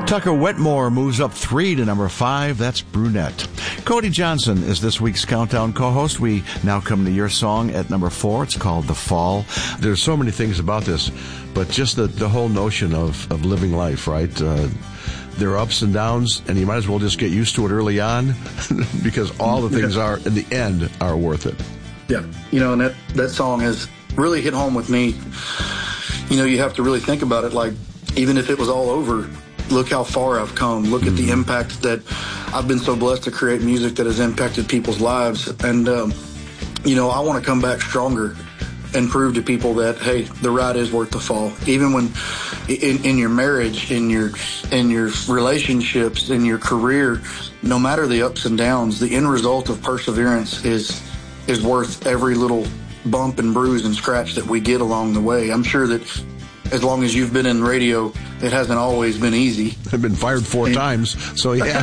Tucker Wetmore moves up 3 to number 5. That's Brunette. Cody Johnson is this week's Countdown co-host. We now come to your song at number 4. It's called The Fall. There's so many things about this, but just the whole notion of living life, right? There are ups and downs, and you might as well just get used to it early on because all the things are, in the end, are worth it. Yeah. And that song has really hit home with me. You have to really think about it. Like, even if it was all over, look how far I've come. Look at the impact that I've been so blessed to create music that has impacted people's lives. And, I want to come back stronger and prove to people that, hey, the ride is worth the fall. Even when in your marriage, in your relationships, in your career, no matter the ups and downs, the end result of perseverance is worth every little bump and bruise and scratch that we get along the way. I'm sure that as long as you've been in radio, it hasn't always been easy. I've been fired 4 times, so yeah.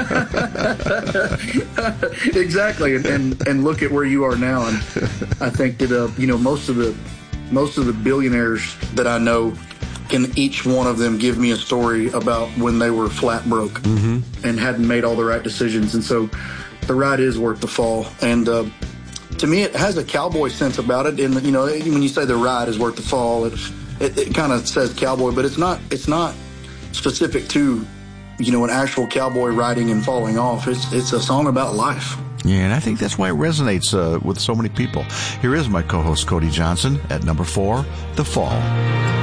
Exactly, and look at where you are now. And I think that most of the billionaires that I know, can each one of them give me a story about when they were flat broke and hadn't made all the right decisions. And so, the ride is worth the fall. And to me, it has a cowboy sense about it. And when you say the ride is worth the fall, it kind of says cowboy, but it's not specific to, an actual cowboy riding and falling off. It's a song about life. Yeah, and I think that's why it resonates with so many people. Here is my co-host, Cody Johnson, at number 4, The Fall.